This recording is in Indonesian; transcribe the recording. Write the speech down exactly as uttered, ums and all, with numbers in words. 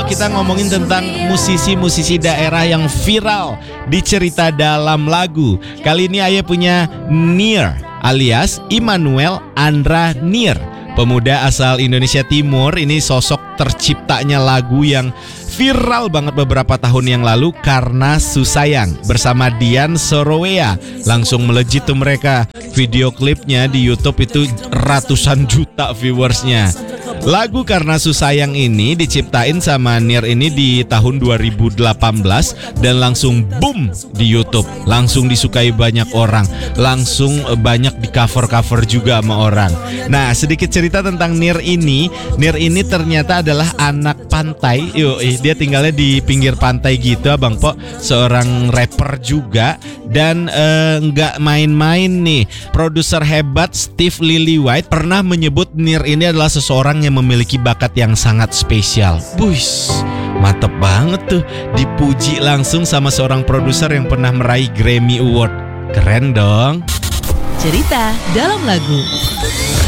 kita ngomongin tentang musisi-musisi daerah yang viral di cerita dalam lagu. Kali ini Ayah punya Near alias Immanuel Andra Near. Pemuda asal Indonesia Timur, ini sosok terciptanya lagu yang viral banget beberapa tahun yang lalu karena Susayang bersama Dian Sorowea. Langsung melejit tuh mereka. Video klipnya di YouTube itu ratusan juta viewersnya. Lagu Karena Susayang ini diciptain sama Near ini di tahun dua ribu delapan belas dan langsung boom di YouTube. Langsung disukai banyak orang, langsung banyak di cover-cover juga sama orang. Nah, sedikit cerita tentang Near ini. Near ini ternyata adalah anak pantai. Yoi, dia tinggalnya di pinggir pantai gitu, Abang Po. Seorang rapper juga dan eh, nggak main-main nih. Produser hebat Steve Lillywhite pernah menyebut Near ini adalah seseorang yang memiliki bakat yang sangat spesial. Buis, mantep banget tuh, dipuji langsung sama seorang produser yang pernah meraih Grammy Award. Keren dong. Cerita dalam lagu.